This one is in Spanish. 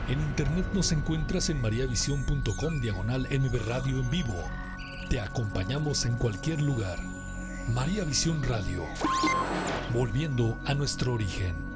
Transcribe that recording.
En internet nos encuentras en mariavision.com/MB Radio en vivo. Te acompañamos en cualquier lugar. María Visión Radio. Volviendo a nuestro origen.